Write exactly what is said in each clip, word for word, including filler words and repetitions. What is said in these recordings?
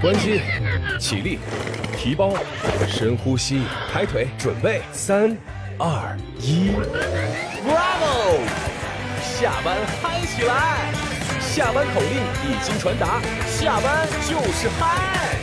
关机，起立，提包，深呼吸，抬腿，准备，三、二、一 ，Bravo！ 下班嗨起来！下班口令已经传达，下班就是嗨！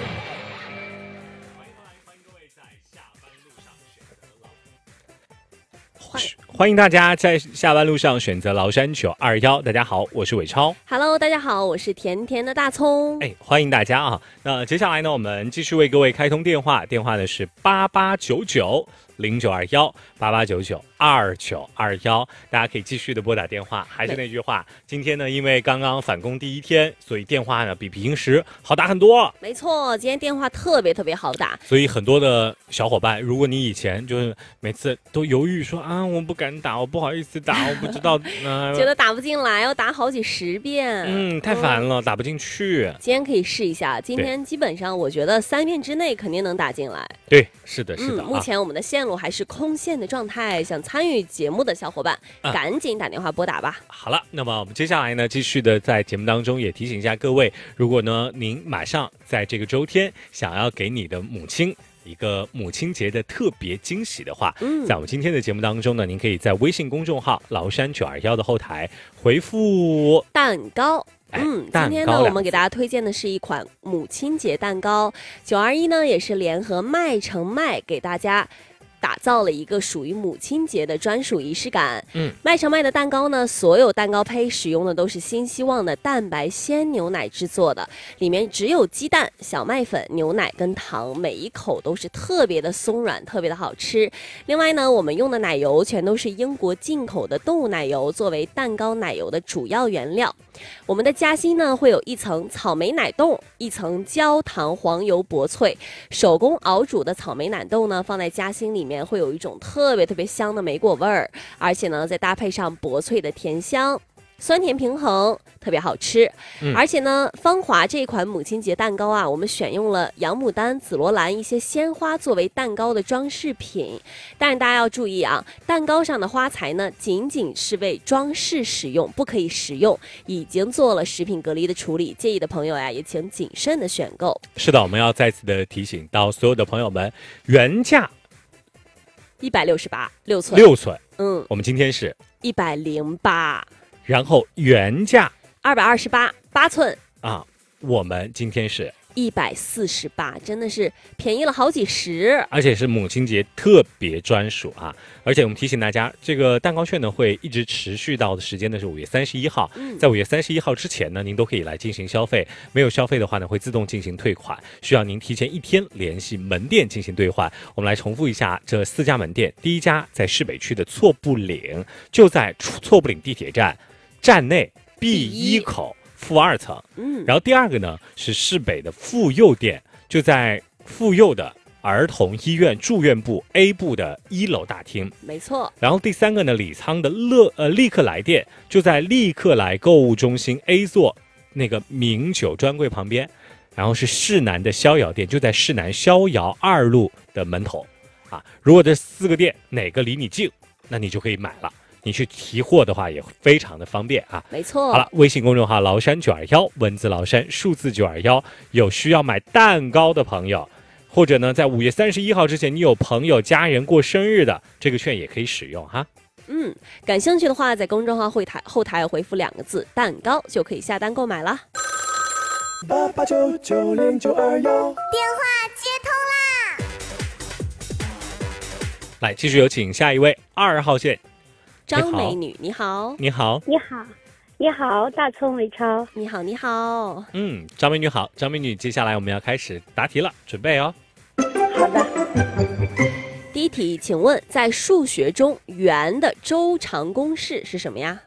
欢迎大家在下班路上选择崂山九二一。大家好，我是伟超。 Hello， 大家好，我是甜甜的大葱。 哎，欢迎大家啊！那接下来呢，我们继续为各位开通电话，电话呢是八八九九零九二幺八八九九二九二幺，大家可以继续的拨打电话。还是那句话，今天呢，因为刚刚返工第一天，所以电话呢比平时好打很多。 没错，今天电话特别特别好打， 所以很多的小伙伴，如果你以前就是每次都犹豫说啊，我不敢打，我不好意思打，我不知道，呃、 觉得打不进来，要打好几十遍， 嗯，太烦了，嗯、打不进去。 今天可以试一下，今天基本上我觉得三遍之内肯定能打进来。 对，是的，是的。 嗯，目前我们的线路还是空线的状态，想参与节目的小伙伴，啊、赶紧打电话拨打吧。 好了，那么我们接下来呢，继续的在节目当中也提醒一下各位，如果呢您马上在这个周天想要给你的母亲一个母亲节的特别惊喜的话，嗯，在我们今天的节目当中呢，您可以在微信公众号崂山九二一的后台回复蛋糕。嗯，今天呢，我们给大家推荐的是一款母亲节蛋糕。九二一呢，也是联合麦城麦给大家打造了一个属于母亲节的专属仪式感。嗯，麦城麦的蛋糕呢，所有蛋糕胚使用的都是新希望的蛋白鲜牛奶制作的，里面只有鸡蛋、小麦粉、牛奶跟糖，每一口都是特别的松软，特别的好吃。另外呢，我们用的奶油全都是英国进口的动物奶油，作为蛋糕奶油的主要原料。我们的夹心呢，会有一层草莓奶冻，一层焦糖黄油薄脆，手工熬煮的草莓奶冻呢，放在夹心里面会有一种特别特别香的莓果味儿，而且呢，再搭配上薄脆的甜香，酸甜平衡，特别好吃。嗯、而且呢，芳华这款母亲节蛋糕啊，我们选用了洋牡丹、紫罗兰一些鲜花作为蛋糕的装饰品。但是大家要注意啊，蛋糕上的花材呢，仅仅是为装饰使用，不可以食用，已经做了食品隔离的处理。介意的朋友呀，也请谨慎的选购。 是的，我们要再次的提醒到所有的朋友们，原价一百六十八六寸， 六寸， 嗯， 我们今天是一百零八。 然后原价二百二十八八寸啊，我们今天是一百四十八，真的是便宜了好几十， 而且是母亲节特别专属啊！而且我们提醒大家，这个蛋糕券呢会一直持续到的时间呢是五月三十一号，嗯、在五月三十一号之前呢，您都可以来进行消费，没有消费的话呢会自动进行退款，需要您提前一天联系门店进行兑换。我们来重复一下这四家门店，第一家在市北区的错布岭，就在错布岭地铁站站内 B 一口负二层，嗯，然后第二个呢是市北的妇幼店，就在妇幼的儿童医院住院部 A 部的一楼大厅， 没错。 然后第三个呢，李沧的乐呃立克来店，就在立克来购物中心 A 座那个名酒专柜旁边，然后是市南的逍遥店，就在市南逍遥二路的门头啊。如果这四个店哪个离你近，那你就可以买了。你去提货的话也非常的方便啊， 没错。 好了，微信公众号崂山九二一，文字崂山，数字九二一，有需要买蛋糕的朋友，或者呢在五月三十一号之前你有朋友家人过生日的，这个券也可以使用哈。 嗯，感兴趣的话，在公众号后台后台回复两个字蛋糕就可以下单购买了。 八八九九零九二幺， 电话接通啦！来，继续有请下一位二号线。 张美女，你好， 你好， 你好，你好，大葱伟超， 你好，你好， 嗯，张美女好，张美女，接下来我们要开始答题了，准备哦。 好的。 第一题，请问在数学中，圆的周长公式是什么呀？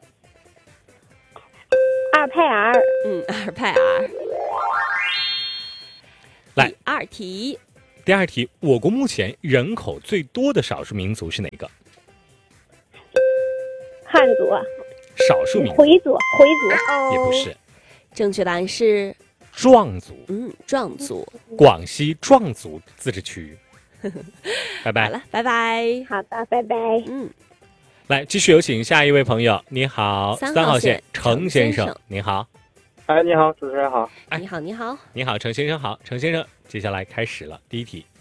二派 r， 嗯，二派 r。 来， 第二题， 第二题，我国目前人口最多的少数民族是哪个？ 汉族， 少数民族， 回族，回族也不是， 正确答案是壮族。 嗯，壮族， 广西壮族自治区。拜拜。 好了，拜拜。 好的，拜拜。 嗯， 来继续有请下一位朋友。你好， 三号号线程先生， 程先生您好。 哎，你好，主持人好。 哎你好，你好， 你好，程先生好，程先生，接下来开始了第一题。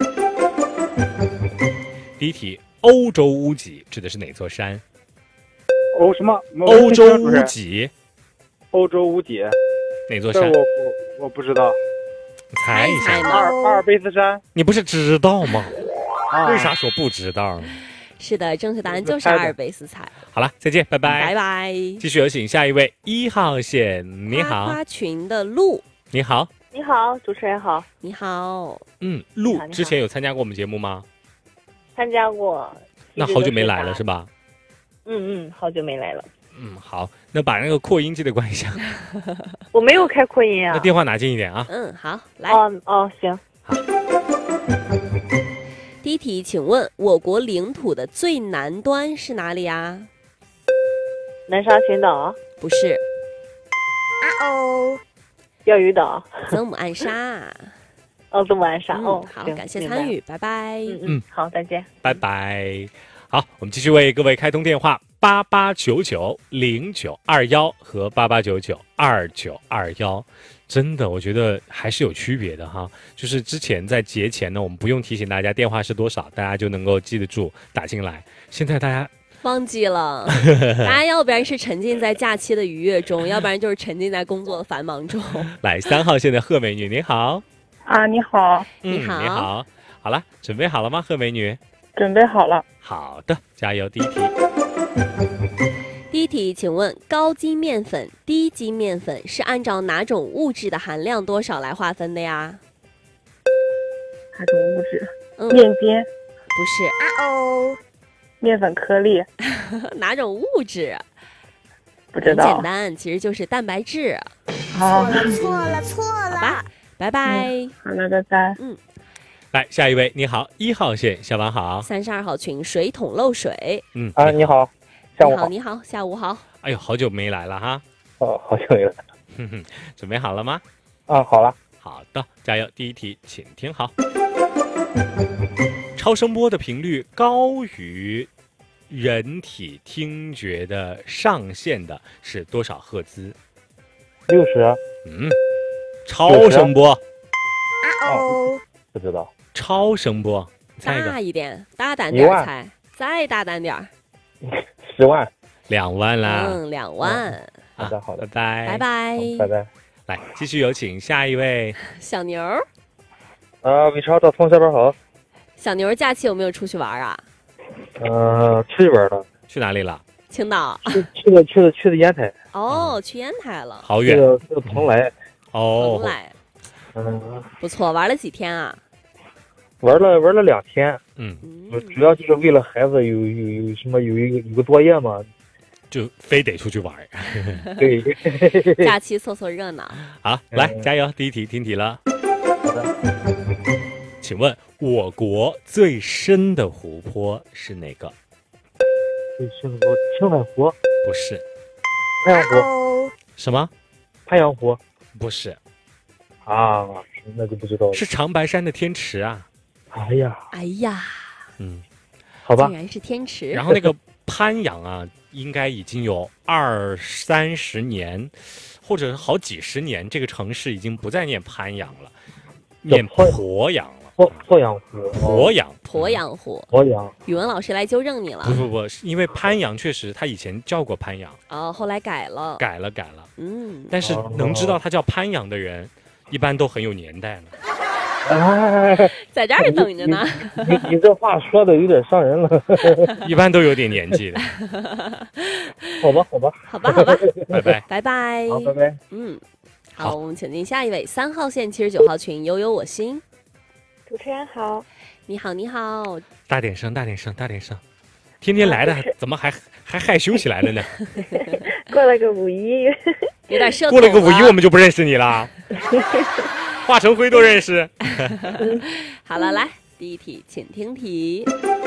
第一题，欧洲屋脊指的是哪座山？ 欧什么？ 欧洲屋脊， 欧洲屋脊哪座山？ 这我我我不知道。 猜一下。 阿尔阿尔卑斯山。 你不是知道吗？ 啊、 为啥说不知道呢？ 是的，正确答案就是阿尔卑斯山。 好了，再见，拜拜， 拜拜。 继续有请下一位一号线，你好。 花群的鹿， 你好。 你好，主持人好。 你好。 嗯，鹿之前有参加过我们节目吗？ 参加过。 那好久没来了是吧？ 嗯嗯，好久没来了。 嗯，好，那把那个扩音记得关一下。 我没有开扩音啊。 那电话拿近一点啊。 嗯，好，来。 哦哦，行。 好。 第一题，请问我国领土的最南端是哪里啊？ 南沙群岛。 不是。 啊哦。钓鱼岛。 曾母暗沙。 哦，曾母暗沙。 嗯、 哦， 好，感谢参与，拜拜。 嗯嗯，好，再见。 拜拜。好，我们继续为各位开通电话八八九九零九二幺和八八九九二九二幺。真的，我觉得还是有区别的哈。就是之前在节前呢，我们不用提醒大家电话是多少，大家就能够记得住打进来。现在大家忘记了，大家要不然是沉浸在假期的愉悦中，要不然就是沉浸在工作的繁忙中。 来，三号线的贺美女，你好。 啊，你好。 嗯、 你好， 你好。好了，准备好了吗，贺美女？ 准备好了。 好的，加油！第一题。 第一题，请问高筋面粉、低筋面粉是按照哪种物质的含量多少来划分的呀？ 哪种物质？ 嗯， 面筋。 不是。啊哦。 面粉颗粒。 哪种物质？ 不知道。 很简单，其实就是蛋白质。 好。 错了，错了，错了。好吧，拜拜。 嗯、好了，拜拜。 嗯。 来，下一位，你好，一号线，下晚好。 三十二号群，水桶漏水。 嗯啊，你好，下午好。你好，下午好。 哎呦，好久没来了哈。 哦，好久没来。 哼哼，准备好了吗？ 啊，好了。 好的，加油！第一题，请听好。超声波的频率高于人体听觉的上限的是多少赫兹？ 六十。 嗯，超声波。 啊哦，不知道。 超声波，猜一个。 大一点，大胆点猜，再大胆点儿。 十万。 两万啦。 嗯，两万。 嗯、好的，好的， 拜拜，拜拜， 拜拜。 来，继续有请下一位。 小牛。 啊，伟超到同下班好。 小牛假期有没有出去玩啊？ 呃，出去玩了。 去哪里了？ 青岛。 去去的去的去的烟台。 哦，去烟台了。 好远。 去的去的蓬莱。 哦。 蓬莱。 嗯。 不错，玩了几天啊？ 玩了玩了两天。 嗯。 主要就是为了孩子有有有什么有一个有个作业嘛。 就非得出去玩。 对。 假期凑凑热闹。 好，来加油！第一题听题了。 好的。 请问我国最深的湖泊是哪个？ 最深的湖，青海湖。 不是。 太阳湖。 什么？ 太阳湖。 不是。 啊，那就不知道了。 是长白山的天池啊。 哎呀。 哎呀。 嗯。 好吧。 竟然是天池。 然后那个攀阳啊，应该已经有二三十年，或者好几十年，这个城市已经不再念攀阳了，念鄱阳了。 鄱鄱阳湖。 鄱阳。 鄱阳湖。 鄱阳。 语文老师来纠正你了。 不不不，因为攀阳确实他以前叫过攀阳。 哦，后来改了。 改了改了。 嗯。 但是能知道他叫攀阳的人，一般都很有年代了。 哎， 在这儿等着呢。 你 你, 你这话说的有点伤人了。 一般都有点年纪的。 好吧，好吧， 好吧，好吧， 拜拜， 拜拜， 好，拜拜。 嗯，好，我们请进下一位，三号线七十九号群，悠悠我心。 主持人好。 你好，你好。 大点声，大点声，大点声。天天来的，怎么还还害羞起来了呢？ 过了个五一， 有点社恐。过了个五一，我们就不认识你了。华成辉都认识。 好了，来第一题，请听题。